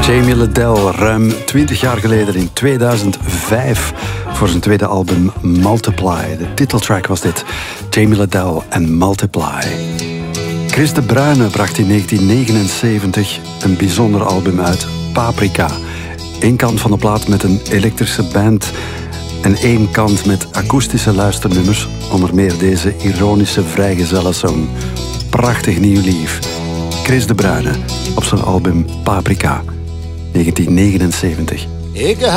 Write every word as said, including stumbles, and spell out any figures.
Jamie Lidell, ruim twintig jaar geleden in tweeduizend vijf voor zijn tweede album Multiply. De titeltrack was dit, Jamie Lidell en Multiply. Chris de Bruyne bracht in negentien negenenzeventig een bijzonder album uit, Paprika. Eén kant van de plaat met een elektrische band en één kant met akoestische luisternummers, onder meer deze ironische vrijgezellensong. Prachtig nieuw lief. Chris de Bruyne op zijn album Paprika, negentien negenenzeventig. Ik